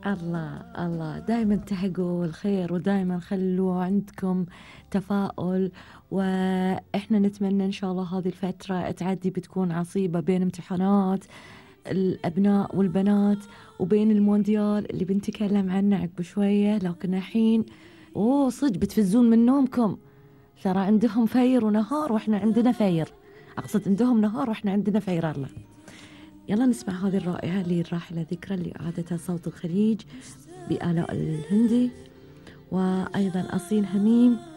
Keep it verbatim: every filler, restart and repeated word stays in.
الله الله دايما تحققوا الخير ودايما خلوا عندكم تفاؤل، وإحنا نتمنى إن شاء الله هذه الفترة تعدي بتكون عصيبة بين امتحانات الأبناء والبنات وبين المونديال اللي بنتكلم عنه عقب شوية. لكن الحين أوه صدق بتفزون من نومكم، ترى عندهم فير ونهار وإحنا عندنا فير، أقصد عندهم نهار وإحنا عندنا فير. الله يلا نسمع هذه الرائعة للراحلة ذكرى اللي أعادتها صوت الخليج بآلاء الهندي، وأيضا أصيل هميم